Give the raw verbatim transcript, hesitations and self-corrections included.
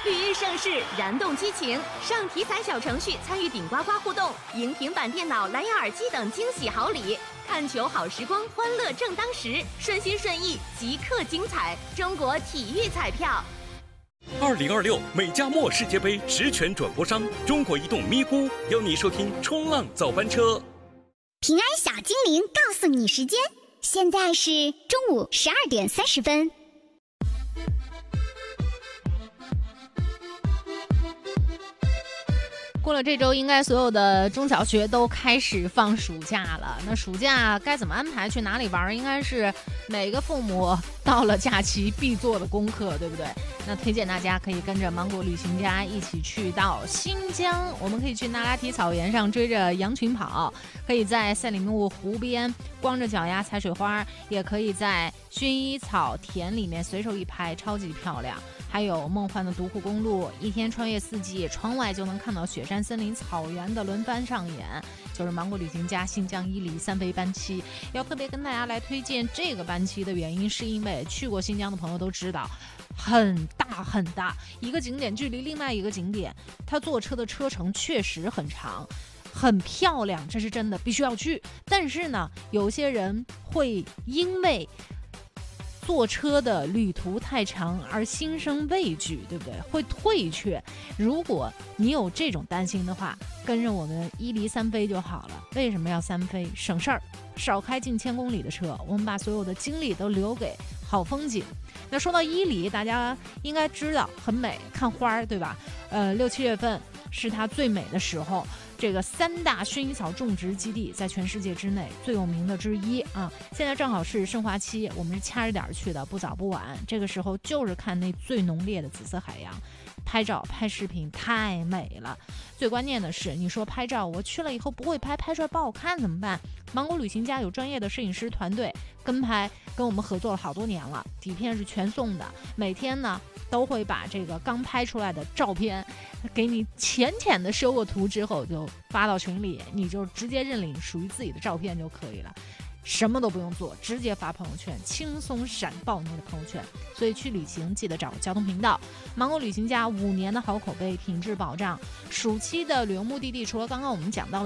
绿日盛世，燃动激情，上体彩小程序参与顶呱呱互动，赢平板电脑、蓝牙耳机等惊喜好礼。看球好时光，欢乐正当时，顺心顺意，即刻精彩。中国体育彩票。 二零二六美加墨世界杯实权转播商中国移动咪咕邀你收听冲浪早班车。 平安小精灵告诉你时间，现在是中午十二点三十分。 过了这周，应该所有的中小学都开始放暑假了。那暑假该怎么安排，去哪里玩，应该是每个父母到了假期必做的功课，对不对？那推荐大家可以跟着芒果旅行家一起去到新疆，我们可以去那拉提草原上追着羊群跑，可以在赛里木湖边光着脚丫采水花，也可以在薰衣草田里面随手一拍，超级漂亮。还有梦幻的独库公路，一天穿越四季，窗外就能看到雪山、森林、草原的轮番上演，就是芒果旅行家新疆伊犁三飞班期。要特别跟大家来推荐这个班期的原因，是因为去过新疆的朋友都知道，很大很大，一个景点距离另外一个景点，它坐车的车程确实很长，很漂亮，这是真的，必须要去。但是呢，有些人会因为坐车的旅途太长而心生畏惧，对不对？会退却。如果你有这种担心的话，跟着我们伊犁三飞就好了。为什么要三飞？省事儿，少开近千公里的车，我们把所有的精力都留给好风景。那说到伊犁，大家应该知道很美，看花对吧？呃，六七月份是它最美的时候。这个三大薰衣草种植基地在全世界之内最有名的之一啊！现在正好是盛花期，我们是掐着点去的，不早不晚。这个时候就是看那最浓烈的紫色海洋，拍照拍视频太美了。最关键的是，你说拍照，我去了以后不会拍，拍出来不好看怎么办？芒果旅行家有专业的摄影师团队跟拍，跟我们合作了好多年了，底片是全送的。每天呢都会把这个刚拍出来的照片给你浅浅的修过图之后就发到群里，你就直接认领属于自己的照片就可以了，什么都不用做，直接发朋友圈，轻松闪爆你的朋友圈。所以去旅行记得找交通频道，芒果旅行家五年的好口碑，品质保障。暑期的旅游目的地除了刚刚我们讲到的